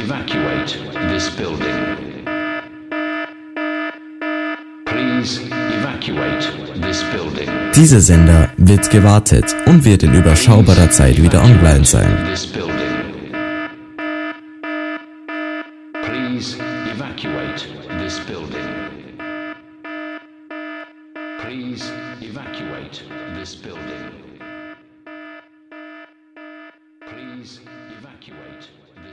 evacuate this building. Please evacuate this building. Dieser Sender wird gewartet und wird in überschaubarer Zeit wieder online sein. Please evacuate this building. Please evacuate this building.